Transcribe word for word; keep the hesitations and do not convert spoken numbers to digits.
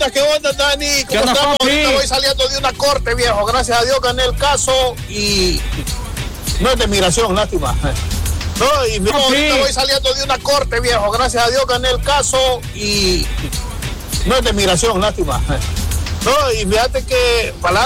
onda? ¿Qué onda, Dani? ¿Cómo onda, estamos? papi? Ahorita voy saliendo de una corte, viejo. Gracias a Dios gané el caso y no es de migración, lástima. No, y no, ahorita voy saliendo de una corte, viejo. Gracias a Dios gané el caso y no es de migración, lástima. No, y fíjate que palabras